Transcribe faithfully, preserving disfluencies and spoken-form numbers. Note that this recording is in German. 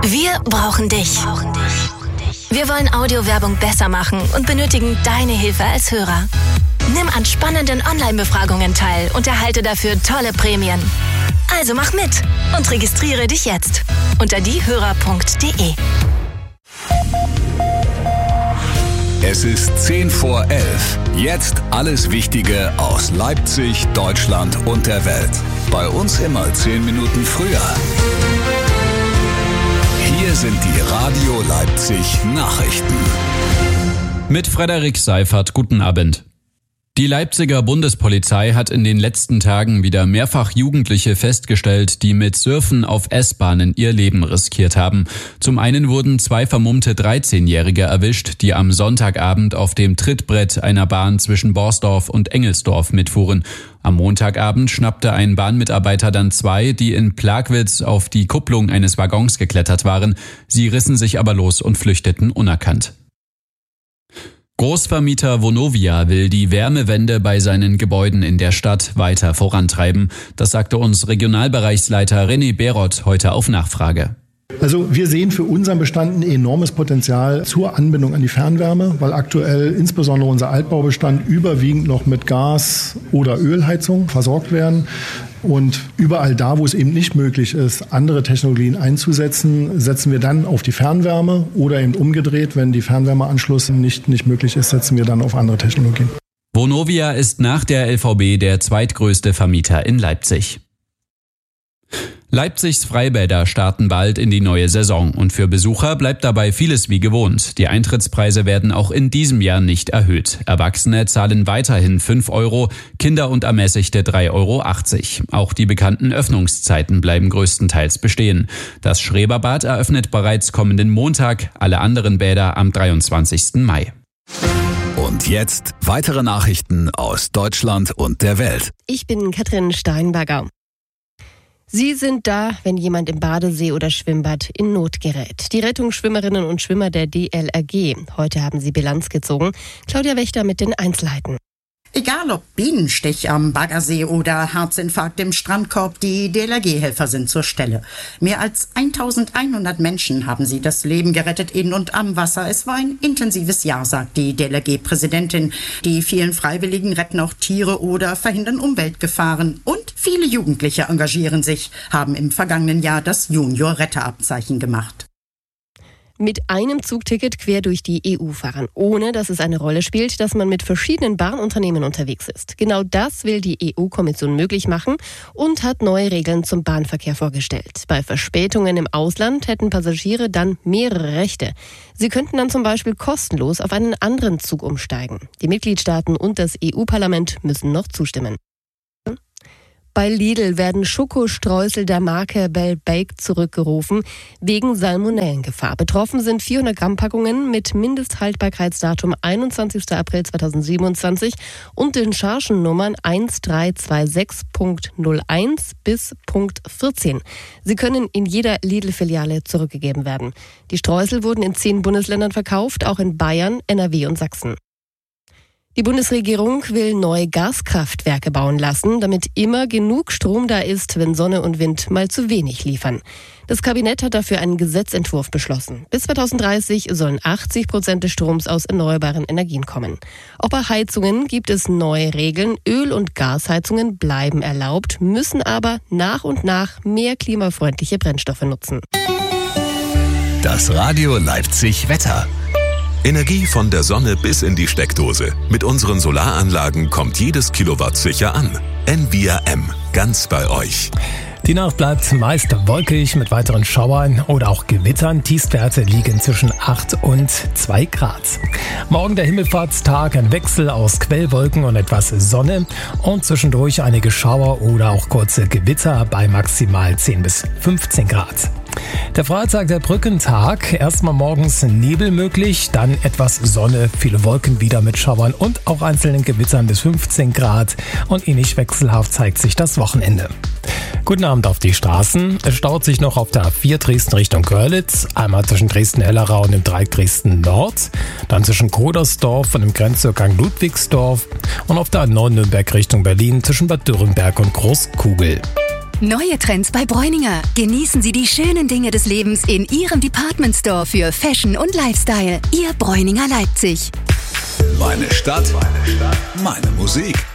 Wir brauchen dich. Wir wollen Audiowerbung besser machen und benötigen deine Hilfe als Hörer. Nimm an spannenden Online-Befragungen teil und erhalte dafür tolle Prämien. Also mach mit und registriere dich jetzt unter diehörer punkt de. Es ist zehn vor elf. Jetzt alles Wichtige aus Leipzig, Deutschland und der Welt. Bei uns immer zehn Minuten früher. Hier sind die Radio Leipzig Nachrichten. Mit Frederik Seifert, guten Abend. Die Leipziger Bundespolizei hat in den letzten Tagen wieder mehrfach Jugendliche festgestellt, die mit Surfen auf S-Bahnen ihr Leben riskiert haben. Zum einen wurden zwei vermummte dreizehnjährige erwischt, die am Sonntagabend auf dem Trittbrett einer Bahn zwischen Borsdorf und Engelsdorf mitfuhren. Am Montagabend schnappte ein Bahnmitarbeiter dann zwei, die in Plagwitz auf die Kupplung eines Waggons geklettert waren. Sie rissen sich aber los und flüchteten unerkannt. Großvermieter Vonovia will die Wärmewende bei seinen Gebäuden in der Stadt weiter vorantreiben. Das sagte uns Regionalbereichsleiter René Beroth heute auf Nachfrage. Also wir sehen für unseren Bestand ein enormes Potenzial zur Anbindung an die Fernwärme, weil aktuell insbesondere unser Altbaubestand überwiegend noch mit Gas- oder Ölheizung versorgt werden. Und überall da, wo es eben nicht möglich ist, andere Technologien einzusetzen, setzen wir dann auf die Fernwärme oder eben umgedreht, wenn die Fernwärmeanschluss nicht, nicht möglich ist, setzen wir dann auf andere Technologien. Vonovia ist nach der L V B der zweitgrößte Vermieter in Leipzig. Leipzigs Freibäder starten bald in die neue Saison und für Besucher bleibt dabei vieles wie gewohnt. Die Eintrittspreise werden auch in diesem Jahr nicht erhöht. Erwachsene zahlen weiterhin fünf Euro, Kinder und Ermäßigte drei Euro achtzig. Auch die bekannten Öffnungszeiten bleiben größtenteils bestehen. Das Schreberbad eröffnet bereits kommenden Montag, alle anderen Bäder am dreiundzwanzigsten Mai. Und jetzt weitere Nachrichten aus Deutschland und der Welt. Ich bin Katrin Steinberger. Sie sind da, wenn jemand im Badesee oder Schwimmbad in Not gerät. Die Rettungsschwimmerinnen und Schwimmer der D L R G. Heute haben sie Bilanz gezogen. Claudia Wächter mit den Einzelheiten. Egal ob Bienenstich am Baggersee oder Herzinfarkt im Strandkorb, die D L R G-Helfer sind zur Stelle. Mehr als eintausendeinhundert Menschen haben sie das Leben gerettet in und am Wasser. Es war ein intensives Jahr, sagt die D L R G-Präsidentin. Die vielen Freiwilligen retten auch Tiere oder verhindern Umweltgefahren. Und viele Jugendliche engagieren sich, haben im vergangenen Jahr das Junior-Retterabzeichen gemacht. Mit einem Zugticket quer durch die E U fahren, ohne dass es eine Rolle spielt, dass man mit verschiedenen Bahnunternehmen unterwegs ist. Genau das will die E U-Kommission möglich machen und hat neue Regeln zum Bahnverkehr vorgestellt. Bei Verspätungen im Ausland hätten Passagiere dann mehrere Rechte. Sie könnten dann zum Beispiel kostenlos auf einen anderen Zug umsteigen. Die Mitgliedstaaten und das E U-Parlament müssen noch zustimmen. Bei Lidl werden Schokostreusel der Marke Bell Baked zurückgerufen wegen Salmonellengefahr. Betroffen sind vierhundert Gramm Packungen mit Mindesthaltbarkeitsdatum einundzwanzigster April zweitausendsiebenundzwanzig und den Chargennummern eins drei zwei sechs Punkt null eins bis Punkt vierzehn. Sie können in jeder Lidl-Filiale zurückgegeben werden. Die Streusel wurden in zehn Bundesländern verkauft, auch in Bayern, N R W und Sachsen. Die Bundesregierung will neue Gaskraftwerke bauen lassen, damit immer genug Strom da ist, wenn Sonne und Wind mal zu wenig liefern. Das Kabinett hat dafür einen Gesetzentwurf beschlossen. Bis zweitausenddreißig sollen achtzig Prozent des Stroms aus erneuerbaren Energien kommen. Auch bei Heizungen gibt es neue Regeln. Öl- und Gasheizungen bleiben erlaubt, müssen aber nach und nach mehr klimafreundliche Brennstoffe nutzen. Das Radio Leipzig Wetter. Energie von der Sonne bis in die Steckdose. Mit unseren Solaranlagen kommt jedes Kilowatt sicher an. N V R M, ganz bei euch. Die Nacht bleibt meist wolkig mit weiteren Schauern oder auch Gewittern. Tiefstwerte liegen zwischen acht und zwei Grad. Morgen der Himmelfahrtstag, ein Wechsel aus Quellwolken und etwas Sonne und zwischendurch einige Schauer oder auch kurze Gewitter bei maximal zehn bis fünfzehn Grad. Der Freitag, der Brückentag, erstmal morgens Nebel möglich, dann etwas Sonne, viele Wolken wieder mit Schauern und auch einzelnen Gewittern bis fünfzehn Grad und ähnlich wechselhaft zeigt sich das Wochenende. Guten Abend auf die Straßen. Es staut sich noch auf der A vier Dresden Richtung Görlitz, einmal zwischen Dresden-Hellerau und dem Dreieck Dresden-Nord, dann zwischen Kodersdorf und dem Grenzübergang Ludwigsdorf und auf der A neun Nürnberg Richtung Berlin zwischen Bad Dürrenberg und Großkugel. Neue Trends bei Bräuninger. Genießen Sie die schönen Dinge des Lebens in Ihrem Department Store für Fashion und Lifestyle. Ihr Bräuninger Leipzig. Meine Stadt, meine Musik.